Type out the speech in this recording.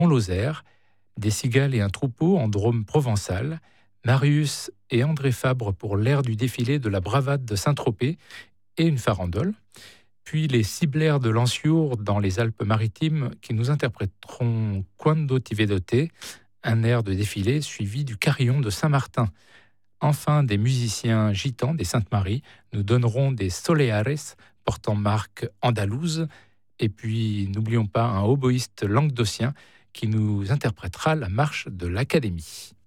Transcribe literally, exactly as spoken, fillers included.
Lozère, des cigales et un troupeau en Drôme provençal, Marius et André Fabre pour l'air du défilé de la bravade de Saint-Tropez et une farandole, puis les Ciblaires de Lanciourt dans les Alpes-Maritimes qui nous interpréteront Quando ti vedo te, un air de défilé suivi du carillon de Saint-Martin. Enfin, des musiciens gitans des Saintes-Maries nous donneront des Soleares portant marque andalouse. Et puis, n'oublions pas un oboïste languedocien qui nous interprétera la marche de l'Académie.